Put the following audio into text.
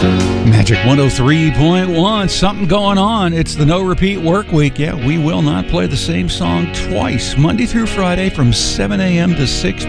Magic 103.1, something going on. It's the No Repeat Work Week. Yeah, we will not play the same song twice, Monday through Friday from 7 a.m. to 6